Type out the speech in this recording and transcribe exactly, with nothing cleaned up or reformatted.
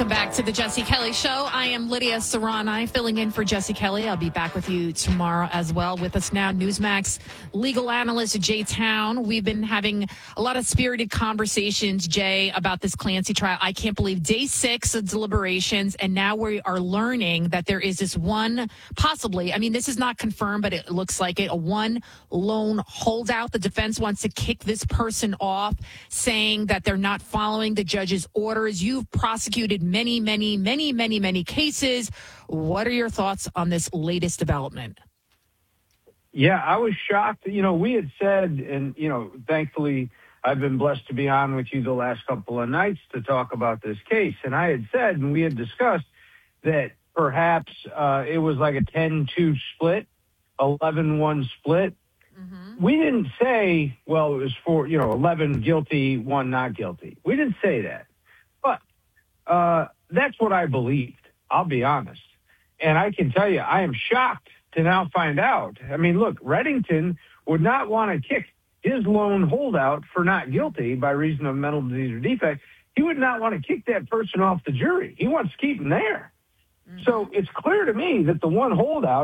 Welcome back to the Jesse Kelly Show. I am Lydia Serrani, filling in for Jesse Kelly. I'll be back with you tomorrow as well. With us now, Newsmax legal analyst Jay Town. We've been having a lot of spirited conversations, Jay, about this Clancy trial. I can't believe day six of deliberations, and now we are learning that there is this one, possibly, I mean, this is not confirmed, but it looks like it, a one lone holdout. The defense wants to kick this person off, saying that they're not following the judge's orders. You've prosecuted many, many, many, many, many cases. What are your thoughts on this latest development? Yeah, I was shocked. You know, we had said, and, you know, thankfully, I've been blessed to be on with you the last couple of nights to talk about this case. And I had said, and we had discussed that perhaps uh, it was like a ten two split, eleven one split. Mm-hmm. We didn't say, well, it was for, you know, eleven guilty, one not guilty. We didn't say that. But uh, that's what I believed. I'll be honest. And I can tell you, I am shocked to now find out. I mean, look, Reddington would not want to kick his lone holdout for not guilty by reason of mental disease or defect. He would not want to kick that person off the jury. He wants to keep him there. Mm-hmm. So it's clear to me that the one holdout